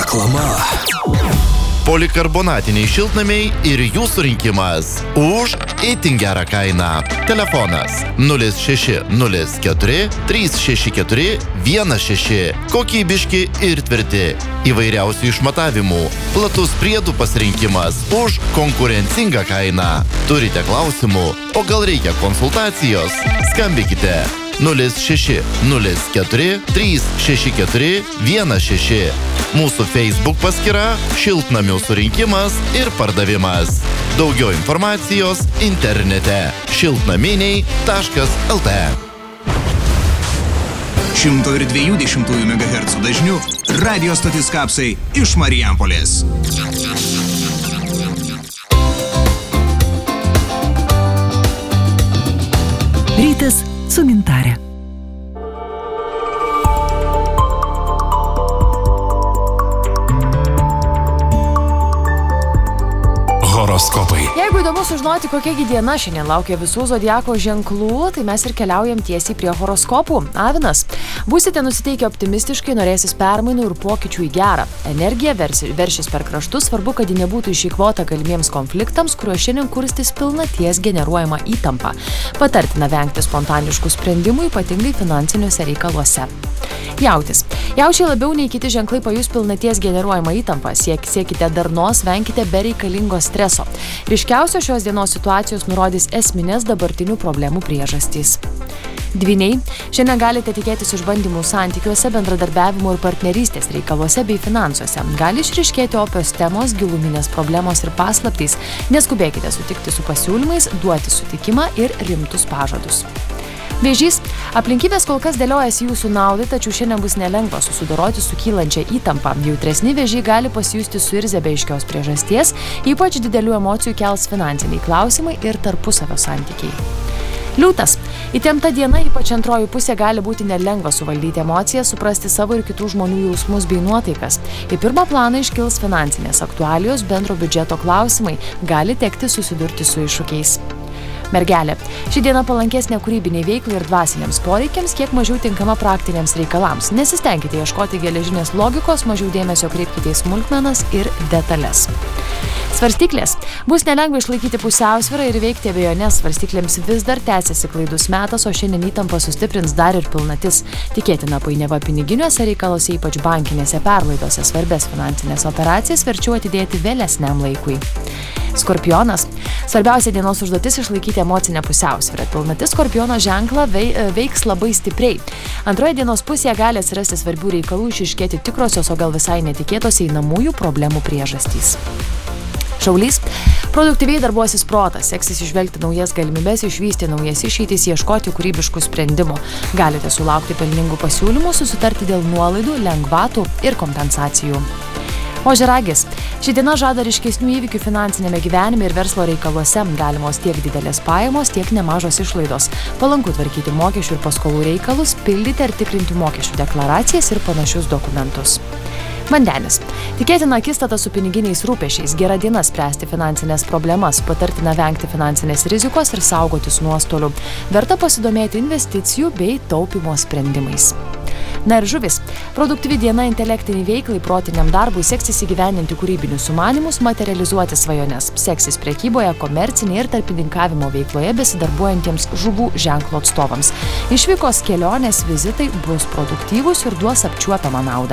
Reklama. Polikarbonatiniai šiltnamiai ir jūsų rinkimas už itin gerą kainą. Telefonas 0604 364 16. Kokybiški ir tvirti. Įvairiausių išmatavimų. Platus priedų pasirinkimas už konkurencingą kainą. Turite klausimų, o gal reikia konsultacijos? Skambikite 0604 364 16. Mūsų Facebook paskyra Šiltnamių surinkimas ir pardavimas. Daugiau informacijos internete šiltnaminiai.lt. 102 MHz dažnių radio stotis Kapsai iš Marijampolės. Rytas su Gintare. Horoskopai. Jeigu įdomu sužinoti, kokiagi diena šiandien laukia visų zodiako ženklų, tai mes ir keliaujam tiesiai prie horoskopų. Avinas. Būsite nusiteikę optimistiškai, norėsis permainų ir pokyčių į gerą. Energija veršis per kraštus, svarbu, kad ji nebūtų išeikvota galimiems konfliktams, kuriuo šiandien kurstis pilnaties generuojama įtampa. Patartina vengti spontaniškų sprendimų, ypatingai finansiniuose reikaluose. Jautis. Jaučiai labiau nei kiti ženklai pajus pilnaties generuojama įtampa. Siekite darnos, venkite bereikalingo streso. Ryškiausios šios dienos situacijos nurodys esminės dabartinių problemų priežastys. Dvyniai. Šiandien galite tikėtis išbandymų santykiuose, bendradarbiavimo ir partnerystės reikaluose bei finansuose. Gali išryškėti opios temos, giluminės problemos ir paslaptys. Neskubėkite sutikti su pasiūlymais, duoti sutikimą ir rimtus pažadus. Vėžys. Aplinkybės kol kas dėliojasi jūsų naudai, tačiau šiandien bus nelengva susidoroti su kylančia įtampa. Jautresni vėžiai gali pasijusti suirzę be aiškios priežasties, ypač didelių emocijų kels finansiniai klausimai ir tarpusavio santykiai. Liūtas. Įtempta diena, ypač antroji pusė, gali būti nelengva suvaldyti emocijas, suprasti savo ir kitų žmonių jausmus bei nuotaikas. Į pirmą planą iškils finansinės aktualijos, bendro biudžeto klausimai, gali tekti susidurti su iššūkiais. Mergelė. Ši diena palankesnė kūrybiniai veiklai ir dvasiniams poreikiams, kiek mažiau tinkama praktiniams reikalams. Nesistengkite ieškoti geležinės logikos, mažiau dėmesio kreipkite į smulkmenas ir detalės. Svarstyklės. Bus nelengva išlaikyti pusiausvyrą ir veikti abejonės. Svarstyklėms vis dar tęsiasi klaidus metas, o šiandien įtampa sustiprins dar ir pilnatis. Tikėtina painiava piniginiuose reikaluose, ypač bankinėse perlaidose, svarbės finansinės operacijas verčiau atidėti vėlesniam laikui. Skorpionas. Svarbiausia dienos užduotis išlaikyti emocinę pusiausvyrą. Pilnatis Skorpiono ženklą veiks labai stipriai. Antroje dienos pusėje gali atsirasti svarbių reikalų, išryškėti tikrosios, o gal visai netikėtos einamųjų problemų priežastys. Šaulys. Produktyviai darbuosis protas, seksis išvelgti naujas galimybes, išvysti naujas išeitis, ieškoti kūrybiškų sprendimų. Galite sulaukti pelningų pasiūlymų, susitarti dėl nuolaidų, lengvatų ir kompensacijų. Ožiaragis. Ši diena žada ryškesnių įvykių finansinėme gyvenime ir verslo reikaluose. Galimos tiek didelės pajamos, tiek nemažos išlaidos. Palanku tvarkyti mokesčių ir paskolų reikalus, pildyti ar tikrinti mokesčių deklaracijas ir panašius dokumentus. Vandenis. Tikėtina akistata su piniginiais rūpesčiais, gera diena spręsti finansinės problemas, patartina vengti finansinės rizikos ir saugotis nuostolių. Verta pasidomėti investicijų bei taupymo sprendimais. Na ir žuvis. Produktyvi diena intelektiniai veiklai, protiniam darbui, seksis įgyvendinti kūrybinius sumanymus, materializuoti svajones. Seksis prekyboje, komercinėje ir tarpininkavimo veikloje besidarbuojantiems žuvų ženklo atstovams. Išvykos, kelionės, vizitai bus produktyvūs ir duos apčiuopiamą naudą.